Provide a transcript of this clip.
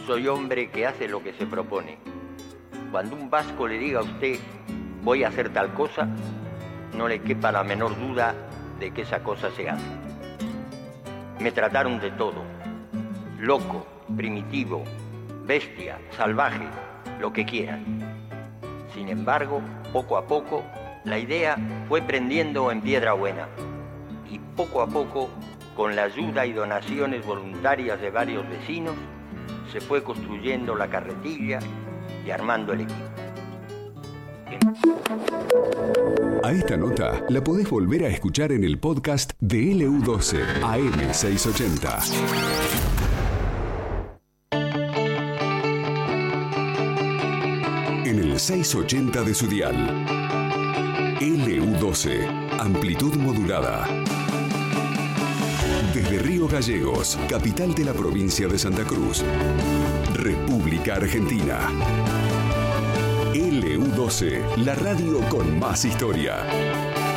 Soy hombre que hace lo que se propone. Cuando un vasco le diga a usted, voy a hacer tal cosa, no le quepa la menor duda de que esa cosa se hace. Me trataron de todo. Loco, primitivo, bestia, salvaje, lo que quieran. Sin embargo, poco a poco, la idea fue prendiendo en piedra buena. Y poco a poco, con la ayuda y donaciones voluntarias de varios vecinos, se fue construyendo la carretilla y armando el equipo. A esta nota la podés volver a escuchar en el podcast de LU12 AM680. En el 680 de su dial. LU12, amplitud modulada. Desde Río Gallegos, capital de la provincia de Santa Cruz, República Argentina. LU12, la radio con más historia.